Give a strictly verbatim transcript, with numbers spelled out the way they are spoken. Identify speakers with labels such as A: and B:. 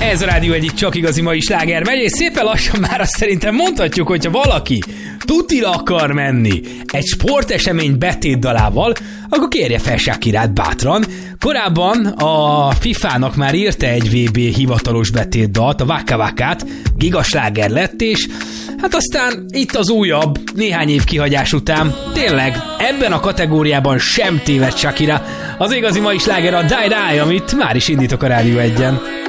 A: Ez a Rádió egyik csak igazi mai sláger megy, és szépen lassan már azt szerintem mondhatjuk, hogyha valaki tutira akar menni egy sportesemény betétdalával, akkor kérje fel Shakirát bátran. Korábban a fifának már írta egy vé bé hivatalos betétdalt, a Waka Wakát, gigasláger lett, és hát aztán itt az újabb, néhány év kihagyás után tényleg ebben a kategóriában sem téved Shakira. Az igazi mai sláger a Die Die, amit már is indítok a Rádió egyen.